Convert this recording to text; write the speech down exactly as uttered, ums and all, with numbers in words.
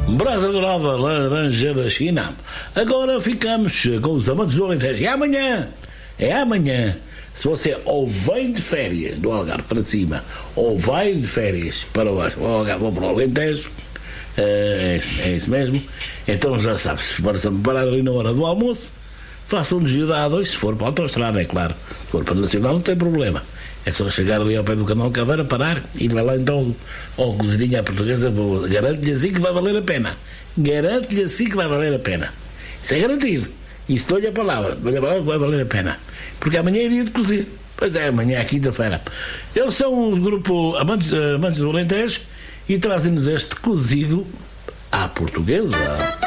Brasa dourada, laranja da China. Agora ficamos com os amantes do Alentejo. É amanhã, é amanhã. Se você ou vem de férias do Algarve para cima, ou vai de férias para o Algarve ou para o Alentejo, é isso, é isso mesmo, então já sabe, se para se preparar ali na hora do almoço, faça um desvio da A dois, se for para a autoestrada, é claro. Se for para a Nacional não tem problema. É só chegar ali ao pé do canal Caveira, parar e vai lá então ao cozidinha à portuguesa. Garanto-lhe assim que vai valer a pena. Garanto-lhe assim que vai valer a pena. Isso é garantido. Isso dou-lhe a palavra. Dou-lhe a palavra que vai valer a pena. Porque amanhã é dia de cozido. Pois é, amanhã é quinta-feira. Eles são o grupo Amantes, Amantes do Alentejo e trazem-nos este cozido à portuguesa.